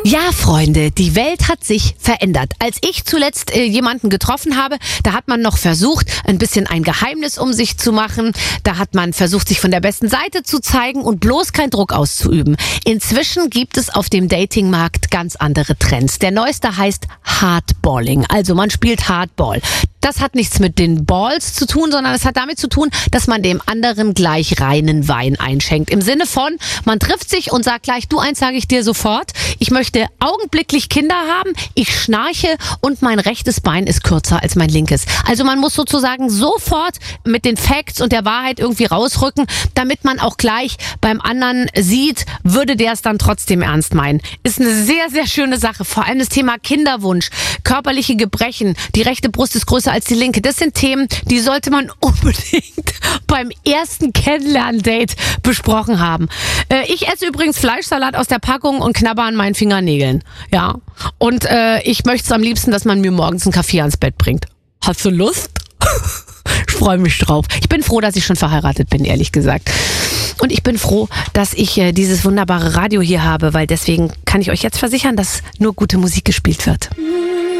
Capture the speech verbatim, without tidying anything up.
Ja, Freunde, die Welt hat sich verändert. Als ich zuletzt äh, jemanden getroffen habe, da hat man noch versucht, ein bisschen ein Geheimnis um sich zu machen. Da hat man versucht, sich von der besten Seite zu zeigen und bloß keinen Druck auszuüben. Inzwischen gibt es auf dem Datingmarkt ganz andere Trends. Der neueste heißt Hardballing. Also man spielt Hardball. Das hat nichts mit den Balls zu tun, sondern es hat damit zu tun, dass man dem anderen gleich reinen Wein einschenkt. Im Sinne von, man trifft sich und sagt gleich, du, eins sage ich dir sofort, ich möchte augenblicklich Kinder haben, ich schnarche und mein rechtes Bein ist kürzer als mein linkes. Also man muss sozusagen sofort mit den Facts und der Wahrheit irgendwie rausrücken, damit man auch gleich beim anderen sieht, würde der es dann trotzdem ernst meinen. Ist eine sehr, sehr schöne Sache. Vor allem das Thema Kinderwunsch, körperliche Gebrechen, die rechte Brust ist größer als die linke. Das sind Themen, die sollte man unbedingt beim ersten Kennenlerndate besprochen haben. Äh, ich esse übrigens Fleischsalat aus der Packung und knabber an meinen Fingernägeln. Ja. Und äh, ich möchte es am liebsten, dass man mir morgens einen Kaffee ans Bett bringt. Hast du Lust? Ich freue mich drauf. Ich bin froh, dass ich schon verheiratet bin, ehrlich gesagt. Und ich bin froh, dass ich äh, dieses wunderbare Radio hier habe, weil deswegen kann ich euch jetzt versichern, dass nur gute Musik gespielt wird.